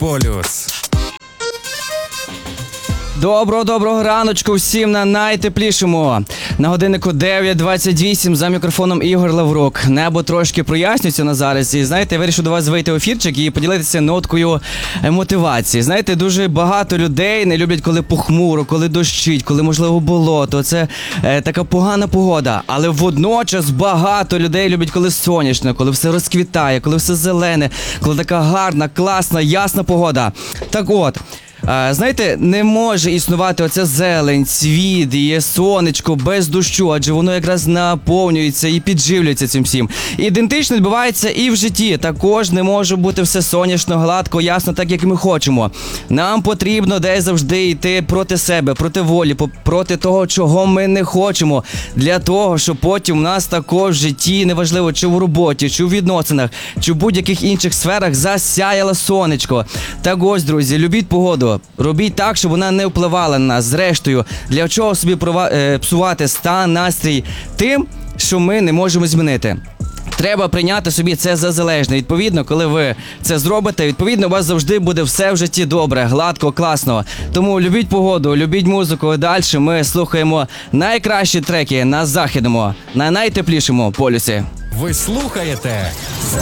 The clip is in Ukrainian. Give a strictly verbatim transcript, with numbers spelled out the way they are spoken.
Полюс. Доброго-доброго раночку всім на найтеплішому. На годиннику дев'ять двадцять вісім, за мікрофоном Ігор Лаврук. Небо трошки прояснюється на зараз. І знаєте, я вирішив до вас вийти в ефірчик і поділитися ноткою мотивації. Знаєте, дуже багато людей не люблять, коли похмуро, коли дощить, коли, можливо, болото. Це е, така погана погода. Але водночас багато людей люблять, коли сонячно, коли все розквітає, коли все зелене, коли така гарна, класна, ясна погода. Так от, А, знаєте, не може існувати оця зелень, цвіт і сонечко без дощу, адже воно якраз наповнюється і підживлюється цим всім. Ідентично відбувається і в житті. Також не може бути все сонячно, гладко, ясно, так як ми хочемо. Нам потрібно десь завжди йти проти себе, проти волі, проти того, чого ми не хочемо. Для того, щоб потім у нас також в житті, неважливо, чи в роботі, чи в відносинах, чи в будь-яких інших сферах засяяло сонечко. Так ось, друзі, любіть погоду. Робіть так, щоб вона не впливала на нас. Зрештою, для чого собі псувати стан, настрій тим, що ми не можемо змінити. Треба прийняти собі це за залежне. Відповідно, коли ви це зробите, відповідно, у вас завжди буде все в житті добре, гладко, класно. Тому любіть погоду, любіть музику. І далі ми слухаємо найкращі треки на західному, на найтеплішому полюсі. Ви слухаєте